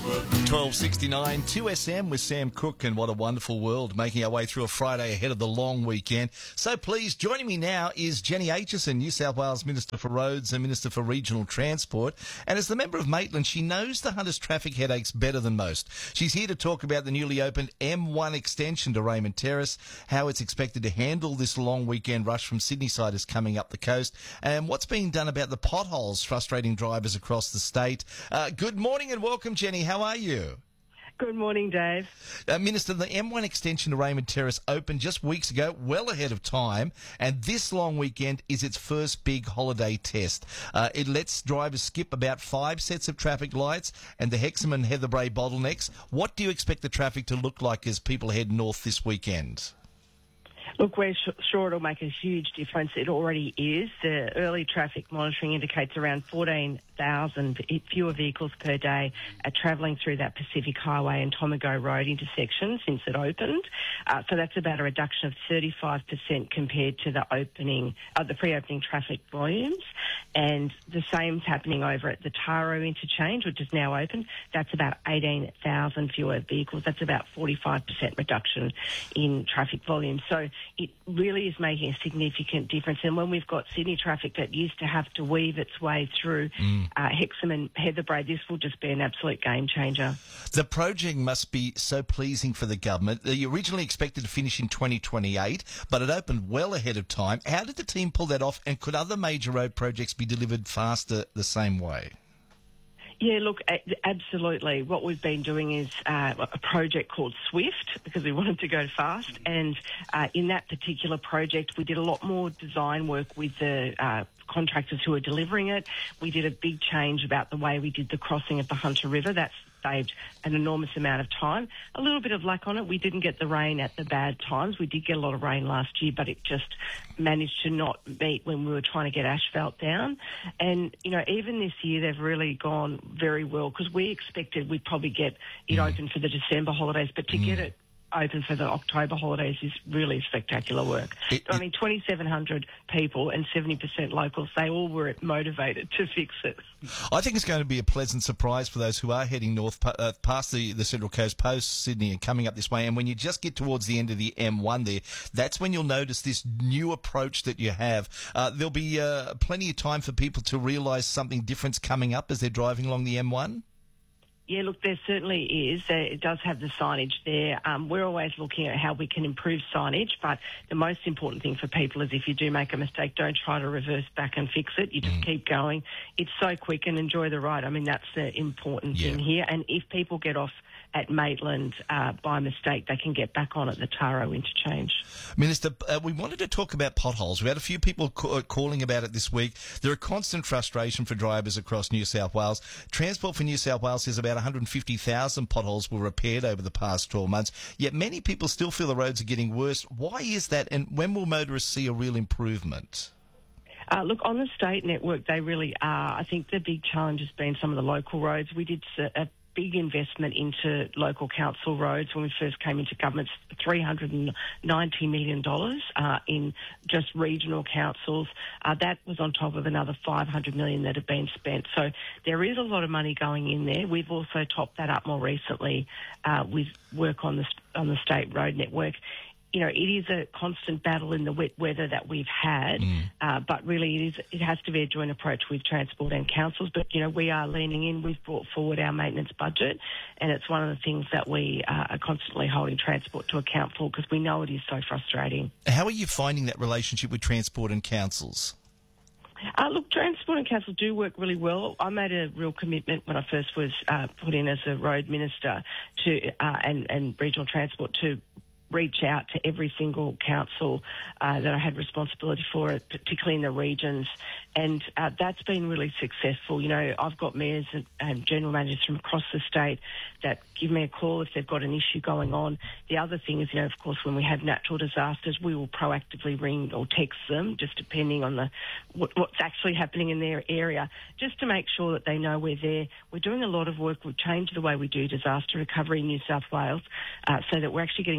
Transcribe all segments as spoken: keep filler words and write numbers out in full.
twelve sixty-nine, two S M with Sam Cooke, and what a wonderful world, making our way through a Friday ahead of the long weekend. So pleased, joining me now is Jenny Aitchison, New South Wales Minister for Roads and Minister for Regional Transport. And as the member of Maitland, she knows the Hunters traffic headaches better than most. She's here to talk about the newly opened M one extension to Raymond Terrace, how it's expected to handle this long weekend rush from Sydney siders coming up the coast, and what's being done about the potholes frustrating drivers across the state. Uh, good morning and welcome, Jenny. How are you? Good morning, Dave. Uh, Minister, the M one extension to Raymond Terrace opened just weeks ago, well ahead of time, and this long weekend is its first big holiday test. Uh, it lets drivers skip about five sets of traffic lights and the Hexham and Heatherbrae bottlenecks. What do you expect the traffic to look like as people head north this weekend? Look, we're sh- sure it'll make a huge difference. It already is. The early traffic monitoring indicates around fourteen thousand fewer vehicles per day are travelling through that Pacific Highway and Tomago Road intersection since it opened. Uh, so that's about a reduction of thirty-five percent compared to the opening, uh, the pre-opening traffic volumes. And the same's happening over at the Taro interchange, which is now open. That's about eighteen thousand fewer vehicles. That's about forty-five percent reduction in traffic volume. So it really is making a significant difference. And when we've got Sydney traffic that used to have to weave its way through mm. uh, Hexham and Heatherbrae, this will just be an absolute game changer. The project must be so pleasing for the government. You originally expected to finish in twenty twenty-eight, but it opened well ahead of time. How did the team pull that off, and could other major road projects be delivered faster the same way? Yeah, look, absolutely. What we've been doing is uh, a project called SWIFT, because we wanted to go fast. And uh, in that particular project, we did a lot more design work with the uh, contractors who are delivering it. We did a big change about the way we did the crossing of the Hunter River. That's saved an enormous amount of time. A little bit of luck on it. We didn't get the rain at the bad times. We did get a lot of rain last year, but it just managed to not meet when we were trying to get asphalt down. And, you know, even this year they've really gone very well, because we expected we'd probably get it mm. open for the December holidays, but to mm. get it open for the October holidays is really spectacular work. It, it, I mean, twenty-seven hundred people and seventy percent locals, they all were motivated to fix it. I think it's going to be a pleasant surprise for those who are heading north uh, past the, the Central Coast, post Sydney and coming up this way. And when you just get towards the end of the M one there, that's when you'll notice this new approach that you have. Uh, there'll be uh, plenty of time for people to realise something different's coming up as they're driving along the M one. Yeah, look, there certainly is. It does have the signage there. Um, we're always looking at how we can improve signage, but the most important thing for people is if you do make a mistake, don't try to reverse back and fix it. You just mm. keep going. It's so quick, and enjoy the ride. I mean, that's the important yeah. thing here. And if people get off at Maitland uh, by mistake, they can get back on at the Taro interchange. Minister, uh, we wanted to talk about potholes. We had a few people ca- calling about it this week. They're a constant frustration for drivers across New South Wales. Transport for New South Wales says about one hundred fifty thousand potholes were repaired over the past twelve months, yet many people still feel the roads are getting worse. Why is that, and when will motorists see a real improvement? Uh, look, on the state network, they really are. I think the big challenge has been some of the local roads. We did a big investment into local council roads when we first came into government, three hundred ninety million dollars uh, in just regional councils. Uh, that was on top of another five hundred million dollars that had been spent. So there is a lot of money going in there. We've also topped that up more recently uh, with work on the, on the state road network. You know, it is a constant battle in the wet weather that we've had, mm. uh, but really it is it has to be a joint approach with transport and councils. But, you know, we are leaning in. We've brought forward our maintenance budget, and it's one of the things that we uh, are constantly holding transport to account for, because we know it is so frustrating. How are you finding that relationship with transport and councils? Uh, look, Transport and Council do work really well. I made a real commitment when I first was uh, put in as a road minister to uh, and, and regional transport to reach out to every single council uh, that I had responsibility for, particularly in the regions, and uh, that's been really successful. You know, I've got mayors and, and general managers from across the state that give me a call if they've got an issue going on. The other thing is, you know, of course, when we have natural disasters, we will proactively ring or text them, just depending on the what, what's actually happening in their area, just to make sure that they know we're there. We're doing a lot of work. We've changed the way we do disaster recovery in New South Wales uh, so that we're actually getting projects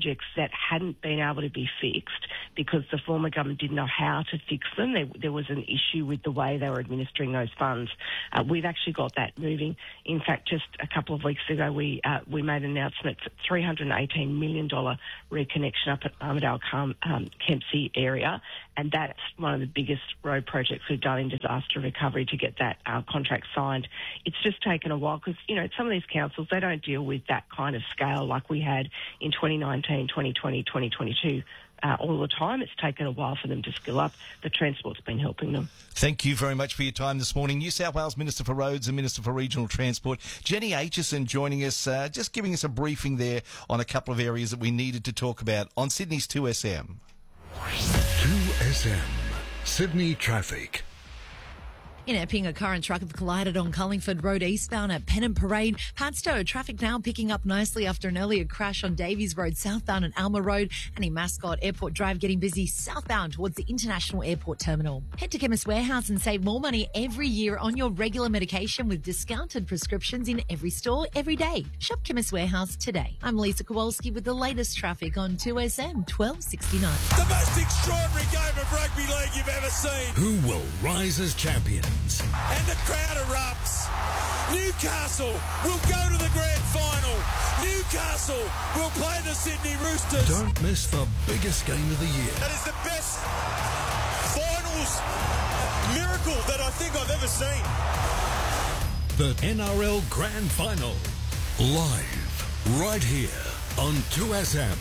projects that hadn't been able to be fixed because the former government didn't know how to fix them. There, there was an issue with the way they were administering those funds. Uh, we've actually got that moving. In fact, just a couple of weeks ago, we uh, we made an announcement for three hundred eighteen million dollars reconnection up at Armidale um, Kempsey area, and that's one of the biggest road projects we've done in disaster recovery to get that uh, contract signed. It's just taken a while because, you know, some of these councils, they don't deal with that kind of scale like we had in twenty nineteen, twenty twenty, twenty twenty-two. Uh, all the time. It's taken a while for them to skill up, but Transport's been helping them. Thank you very much for your time this morning. New South Wales Minister for Roads and Minister for Regional Transport, Jenny Aitchison, joining us, uh, just giving us a briefing there on a couple of areas that we needed to talk about on Sydney's two S M. two S M, Sydney Traffic. In Epping, a car and truck have collided on Cullingford Road eastbound at Pennant Parade. Padstow, traffic now picking up nicely after an earlier crash on Davies Road southbound and Alma Road, and in Mascot Airport Drive getting busy southbound towards the International Airport Terminal. Head to Chemist Warehouse and save more money every year on your regular medication with discounted prescriptions in every store every day. Shop Chemist Warehouse today. I'm Lisa Kowalski with the latest traffic on two S M twelve sixty-nine. The most extraordinary game of rugby league you've ever seen. Who will rise as champions? And the crowd erupts. Newcastle will go to the grand final. Newcastle will play the Sydney Roosters. Don't miss the biggest game of the year. That is the best finals miracle that I think I've ever seen. The N R L Grand Final. Live, right here on two S M.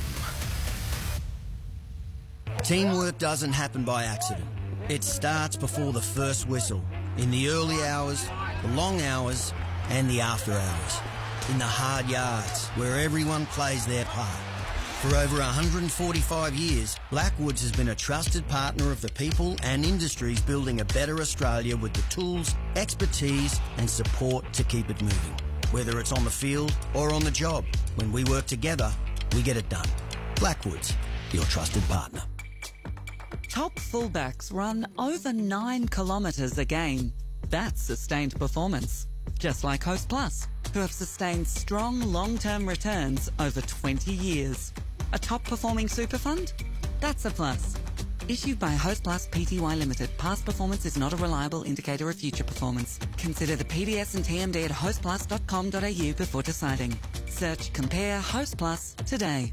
Teamwork doesn't happen by accident. It starts before the first whistle. In the early hours, the long hours, and the after hours. In the hard yards, where everyone plays their part. For over one hundred forty-five years, Blackwoods has been a trusted partner of the people and industries building a better Australia with the tools, expertise, and support to keep it moving. Whether it's on the field or on the job, when we work together, we get it done. Blackwoods, your trusted partner. Top fullbacks run over nine kilometres a game. That's sustained performance. Just like Host Plus, who have sustained strong long-term returns over twenty years. A top-performing super fund? That's a plus. Issued by Host Plus Pty Limited. Past performance is not a reliable indicator of future performance. Consider the P D S and T M D at host plus dot com dot a u before deciding. Search Compare Host Plus today.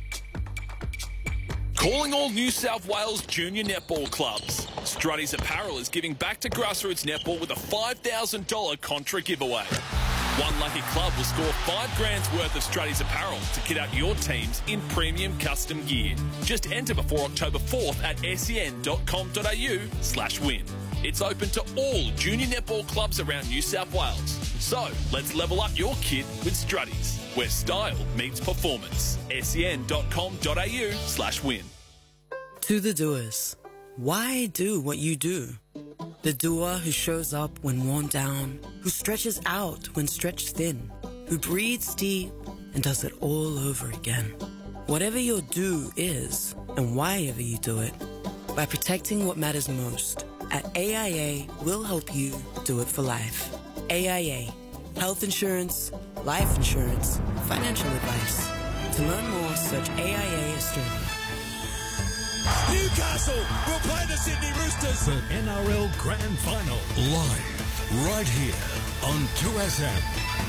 Calling all New South Wales junior netball clubs. Strutty's Apparel is giving back to grassroots netball with a five thousand dollars contra giveaway. One lucky club will score five grand's worth of Strutty's Apparel to kit out your teams in premium custom gear. Just enter before October fourth at sen dot com dot a u slash win. It's open to all junior netball clubs around New South Wales. So let's level up your kit with Strutty's, where style meets performance. sen dot com dot a u slash win. To the doers, why do what you do? The doer who shows up when worn down, who stretches out when stretched thin, who breathes deep and does it all over again. Whatever your do is, and why ever you do it, by protecting what matters most, at A I A, we'll help you do it for life. A I A, health insurance, life insurance, financial advice. To learn more, search A I A Australia. Newcastle will play the Sydney Roosters. The N R L Grand Final. Live, right here on two S M.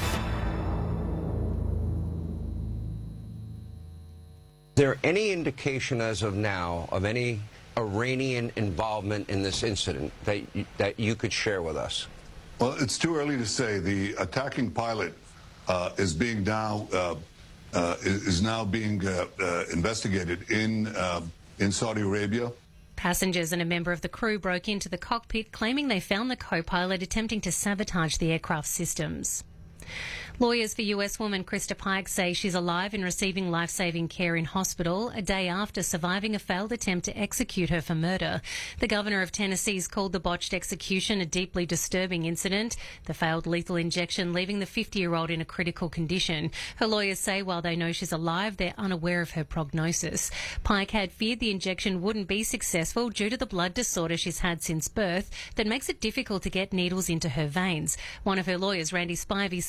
Is there any indication as of now of any Iranian involvement in this incident that you, that you could share with us? Well, it's too early to say. The attacking pilot uh, is being now uh, uh, is now being uh, uh, investigated in uh, in Saudi Arabia. Passengers and a member of the crew broke into the cockpit, claiming they found the co-pilot attempting to sabotage the aircraft systems. Lawyers for U S woman Krista Pike say she's alive and receiving life-saving care in hospital a day after surviving a failed attempt to execute her for murder. The governor of Tennessee's called the botched execution a deeply disturbing incident, the failed lethal injection leaving the fifty-year-old in a critical condition. Her lawyers say while they know she's alive, they're unaware of her prognosis. Pike had feared the injection wouldn't be successful due to the blood disorder she's had since birth that makes it difficult to get needles into her veins. One of her lawyers, Randy Spivey, saying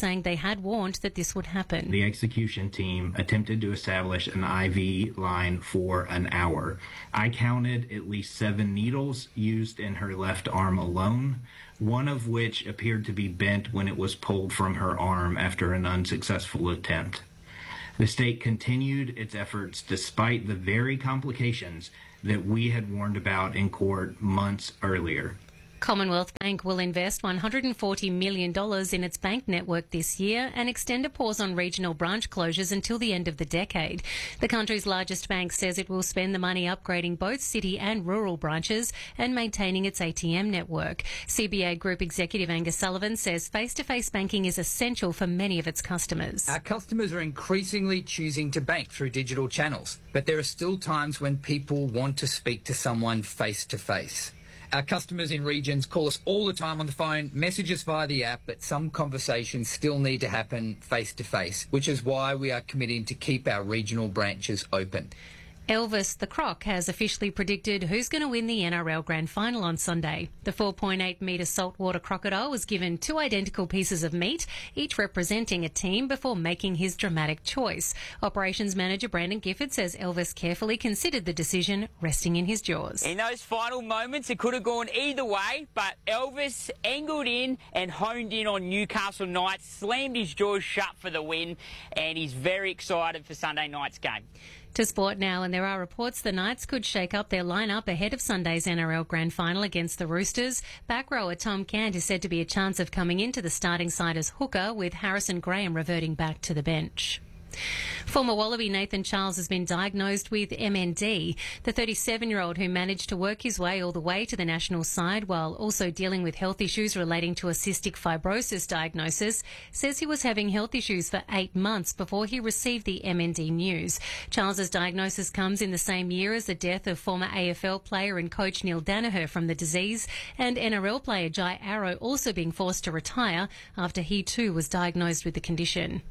saying they had warned that this would happen. The execution team attempted to establish an I V line for an hour. I counted at least seven needles used in her left arm alone, one of which appeared to be bent when it was pulled from her arm after an unsuccessful attempt. The state continued its efforts despite the very complications that we had warned about in court months earlier. Commonwealth Bank will invest one hundred forty million dollars in its bank network this year and extend a pause on regional branch closures until the end of the decade. The country's largest bank says it will spend the money upgrading both city and rural branches and maintaining its A T M network. C B A Group Executive Angus Sullivan says face-to-face banking is essential for many of its customers. Our customers are increasingly choosing to bank through digital channels, but there are still times when people want to speak to someone face-to-face. Our customers in regions call us all the time on the phone, message us via the app, but some conversations still need to happen face-to-face, which is why we are committing to keep our regional branches open. Elvis the Croc has officially predicted who's going to win the N R L Grand Final on Sunday. The four point eight metre saltwater crocodile was given two identical pieces of meat, each representing a team, before making his dramatic choice. Operations Manager Brandon Gifford says Elvis carefully considered the decision, resting in his jaws. In those final moments, it could have gone either way, but Elvis angled in and honed in on Newcastle Knights, slammed his jaws shut for the win, and he's very excited for Sunday night's game. To sport now, and there are reports the Knights could shake up their lineup ahead of Sunday's N R L Grand Final against the Roosters. Back rower Tom Cant is said to be a chance of coming into the starting side as hooker, with Harrison Graham reverting back to the bench. Former Wallaby Nathan Charles has been diagnosed with M N D. The thirty-seven-year-old, who managed to work his way all the way to the national side while also dealing with health issues relating to a cystic fibrosis diagnosis, says he was having health issues for eight months before he received the M N D news. Charles's diagnosis comes in the same year as the death of former A F L player and coach Neil Danaher from the disease, and N R L player Jai Arrow also being forced to retire after he too was diagnosed with the condition.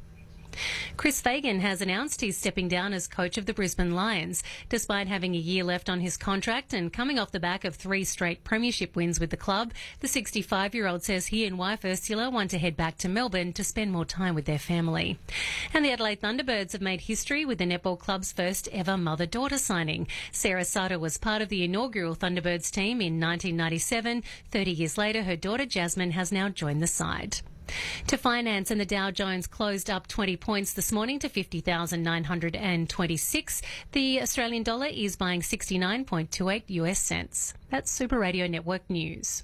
Chris Fagan has announced he's stepping down as coach of the Brisbane Lions. Despite having a year left on his contract and coming off the back of three straight premiership wins with the club, the sixty-five-year-old says he and wife Ursula want to head back to Melbourne to spend more time with their family. And the Adelaide Thunderbirds have made history with the netball club's first ever mother-daughter signing. Sarah Sutter was part of the inaugural Thunderbirds team in nineteen ninety-seven. Thirty years later, her daughter Jasmine has now joined the side. To finance, and the Dow Jones closed up twenty points this morning to fifty thousand nine hundred twenty-six. The Australian dollar is buying sixty-nine point two eight U S cents. That's Super Radio Network News.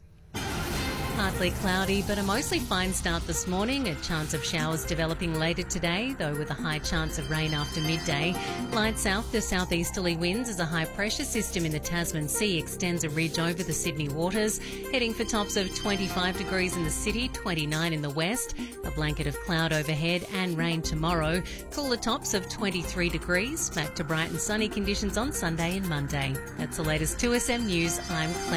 Partly cloudy, but a mostly fine start this morning. A chance of showers developing later today, though with a high chance of rain after midday. Light south to southeasterly winds as a high pressure system in the Tasman Sea extends a ridge over the Sydney waters. Heading for tops of twenty-five degrees in the city, twenty-nine in the west. A blanket of cloud overhead and rain tomorrow. Cooler tops of twenty-three degrees. Back to bright and sunny conditions on Sunday and Monday. That's the latest two S M News. I'm Claire.